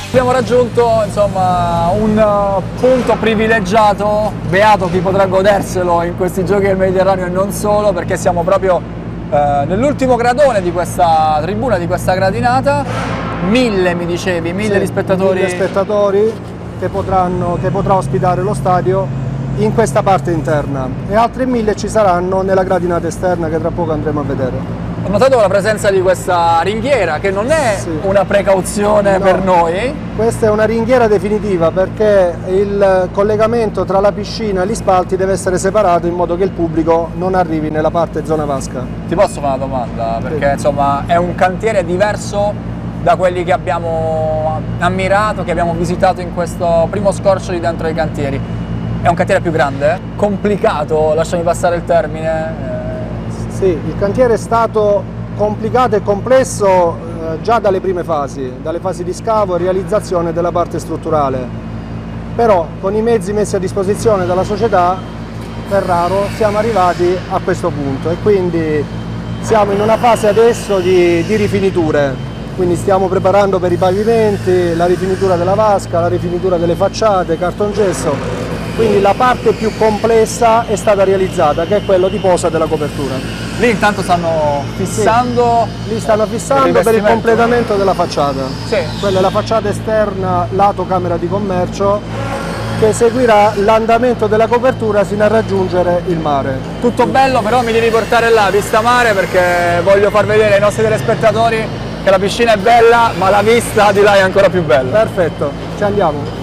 Abbiamo raggiunto insomma un punto privilegiato, beato chi potrà goderselo in questi giochi del Mediterraneo e non solo, perché siamo proprio nell'ultimo gradone di questa tribuna, di questa gradinata. 1000 mi dicevi, 1000 Sì, spettatori. 1000 spettatori che potrà ospitare lo stadio in questa parte interna, e altri 1000 ci saranno nella gradinata esterna che tra poco andremo a vedere. Ho notato la presenza di questa ringhiera che non è Sì. una precauzione No. per noi. Questa è una ringhiera definitiva perché il collegamento tra la piscina e gli spalti deve essere separato in modo che il pubblico non arrivi nella parte zona vasca. Ti posso fare una domanda? Perché Sì. insomma è un cantiere diverso da quelli che abbiamo ammirato, che abbiamo visitato in questo primo scorcio di dentro ai cantieri. È un cantiere più grande? Complicato, lasciami passare il termine. Sì, il cantiere è stato complicato e complesso già dalle prime fasi, dalle fasi di scavo e realizzazione della parte strutturale. Però con i mezzi messi a disposizione dalla società Ferraro siamo arrivati a questo punto e quindi siamo in una fase adesso di rifiniture. Quindi stiamo preparando per i pavimenti, la rifinitura della vasca, la rifinitura delle facciate, cartongesso. Quindi la parte più complessa è stata realizzata, che è quello di posa della copertura. Lì intanto stanno fissando. Li stanno fissando per il rivestimento? completamento della facciata. Sì. Quella è la facciata esterna lato camera di commercio che seguirà l'andamento della copertura fino a raggiungere il mare. Tutto bello, però mi devi portare là, vista mare, perché voglio far vedere ai nostri telespettatori che la piscina è bella, ma la vista di là è ancora più bella. Perfetto, ci andiamo.